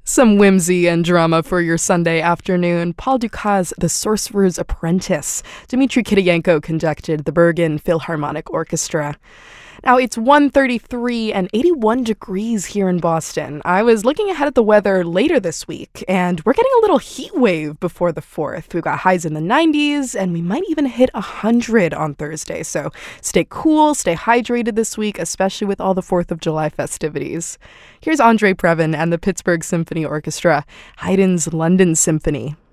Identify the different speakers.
Speaker 1: Some whimsy and drama for your Sunday afternoon. Paul Dukas' The Sorcerer's Apprentice. Dmitry Kiriyenko conducted the Bergen Philharmonic Orchestra. Now, it's 1:33 and 81 degrees here in Boston. I was looking ahead at the weather later this week, and we're getting a little heat wave before the 4th. We've got highs in the 90s, and we might even hit 100 on Thursday. So stay cool, stay hydrated this week, especially with all the 4th of July festivities. Here's Andre Previn and the Pittsburgh Symphony Orchestra, Haydn's London Symphony.